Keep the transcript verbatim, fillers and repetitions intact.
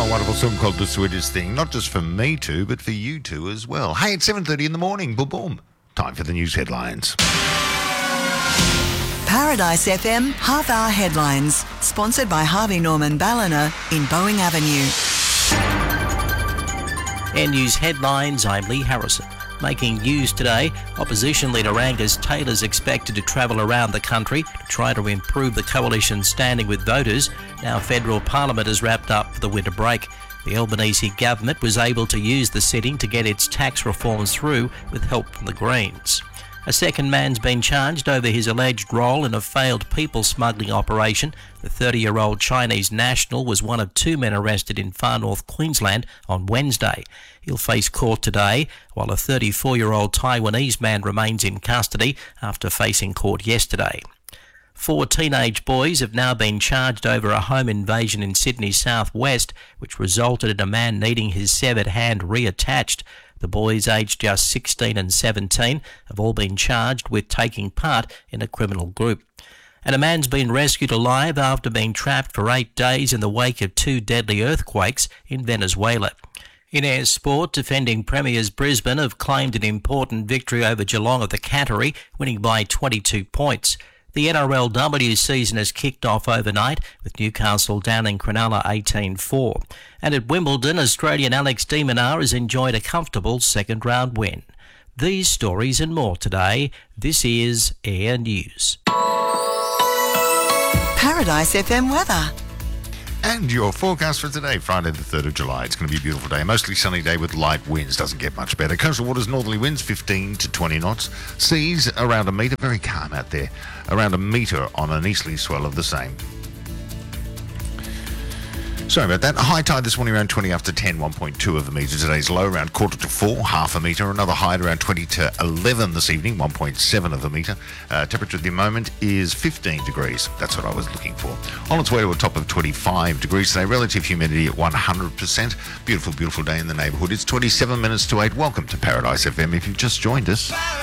A wonderful song called The Sweetest Thing, not just for me too, but for you too as well. Hey, it's seven thirty in the morning. Boom, boom. Time for the news headlines. Paradise F M half-hour headlines, sponsored by Harvey Norman Ballina in Boeing Avenue. Air News headlines, I'm Lee Harrison. Making news today, opposition leader Angus Taylor is expected to travel around the country to try to improve the coalition's standing with voters. Now federal parliament is wrapped up for the winter break. The Albanese government was able to use the sitting to get its tax reforms through with help from the Greens. A second man's been charged over his alleged role in a failed people smuggling operation. The thirty-year-old Chinese national was one of two men arrested in far north Queensland on Wednesday. He'll face court today, while a thirty-four-year-old Taiwanese man remains in custody after facing court yesterday. Four teenage boys have now been charged over a home invasion in Sydney's southwest, which resulted in a man needing his severed hand reattached. The boys, aged just sixteen and seventeen, have all been charged with taking part in a criminal group. And a man's been rescued alive after being trapped for eight days in the wake of two deadly earthquakes in Venezuela. In Ayr Sport, defending premiers Brisbane have claimed an important victory over Geelong at the Cattery, winning by twenty-two points. The N R L W season has kicked off overnight with Newcastle downing Cronulla eighteen four. And at Wimbledon, Australian Alex de Minaur has enjoyed a comfortable second-round win. These stories and more today. This is Air News. Paradise F M weather. And your forecast for today, Friday the third of July. It's going to be a beautiful day. Mostly sunny day with light winds. Doesn't get much better. Coastal waters, northerly winds, fifteen to twenty knots. Seas around a metre. Very calm out there. Around a metre on an easterly swell of the same. Sorry about that. High tide this morning around twenty after ten, one point two of a metre. Today's low around quarter to four, half a metre. Another high around twenty to eleven this evening, one point seven of a metre. Uh, temperature at the moment is fifteen degrees. That's what I was looking for. On its way to a top of twenty-five degrees today. Relative humidity at one hundred percent. Beautiful, beautiful day in the neighbourhood. It's twenty-seven minutes to eight. Welcome to Paradise F M if you've just joined us.